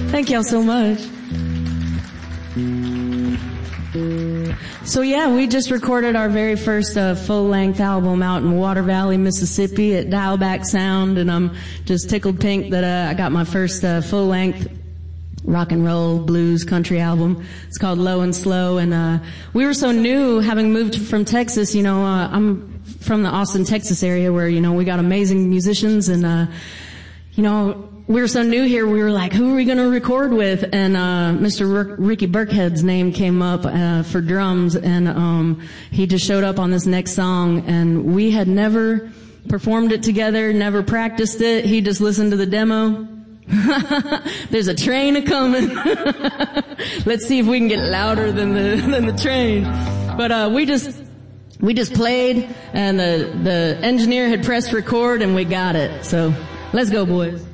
Thank y'all so much. So yeah, we just recorded our very first full-length album out in Water Valley, Mississippi at Dialback Sound, and I'm just tickled pink that I got my first full-length rock and roll, blues, country album. It's called Low and Slow, and we were so new, having moved from Texas, you know, I'm from the Austin, Texas area where, you know, we got amazing musicians, and you know, we were so new here, we were like, who are we going to record with? And Mr. Ricky Burkhead's name came up for drums, and he just showed up on this next song, and we had never performed it together, never practiced it. He just listened to the demo. There's a train a-coming. Let's see if we can get louder than the train. But we just played, and the engineer had pressed record, and we got it. So let's go, boys.